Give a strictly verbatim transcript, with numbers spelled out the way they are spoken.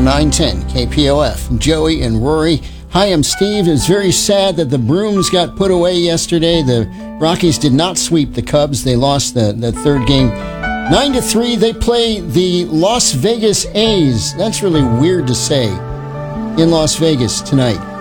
nine ten K P O F. Joey and Rory. Hi, I'm Steve. It's very sad that the Brooms got put away yesterday. The Rockies did not sweep the Cubs. They lost the, the third game. nine to three, they play the Las Vegas A's. That's really weird to say. In Las Vegas tonight.